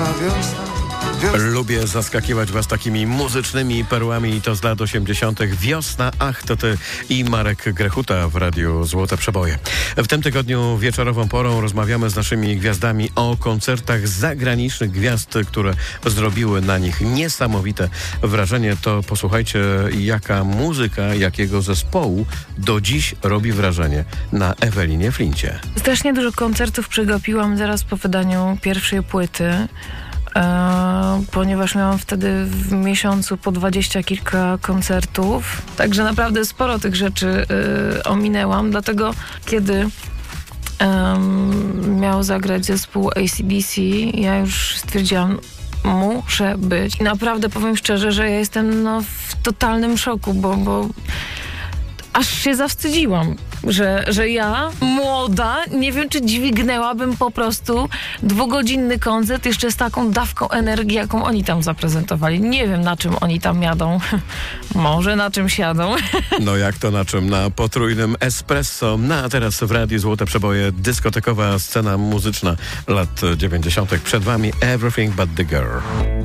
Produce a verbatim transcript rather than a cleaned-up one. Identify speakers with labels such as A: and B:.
A: wiosna, wiosna.
B: Lubię zaskakiwać was takimi muzycznymi perłami i to z lat osiemdziesiątych. Wiosna, ach, to ty i Marek Grechuta w Radiu Złote Przeboje. W tym tygodniu wieczorową porą rozmawiamy z naszymi gwiazdami o koncertach zagranicznych gwiazd, które zrobiły na nich niesamowite wrażenie. To posłuchajcie, jaka muzyka, jakiego zespołu do dziś robi wrażenie na Ewelinie Flincie.
C: Strasznie dużo koncertów przegapiłam zaraz po wydaniu pierwszej płyty. E, ponieważ miałam wtedy w miesiącu po dwadzieścia kilka koncertów. Także naprawdę sporo tych rzeczy e, ominęłam. Dlatego kiedy e, miał zagrać zespół A C D C, ja już stwierdziłam, muszę być. I naprawdę powiem szczerze, że ja jestem no, w totalnym szoku, bo, bo aż się zawstydziłam, że, że ja, młoda, nie wiem, czy dźwignęłabym po prostu dwugodzinny koncert jeszcze z taką dawką energii, jaką oni tam zaprezentowali. Nie wiem, na czym oni tam jadą. Może na czymś jadą.
B: No jak to na czym? Na potrójnym espresso. No a teraz w Radiu Złote Przeboje dyskotekowa scena muzyczna lat dziewięćdziesiątych. Przed wami Everything But The Girl.